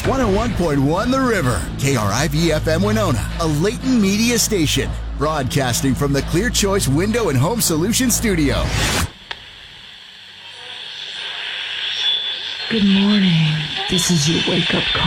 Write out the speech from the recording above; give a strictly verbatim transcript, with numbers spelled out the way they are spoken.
one oh one point one The River, K R I V F M Winona, a Leighton Media station, broadcasting from the Clear Choice Window and Home Solutions studio. Good morning. This is your wake-up call.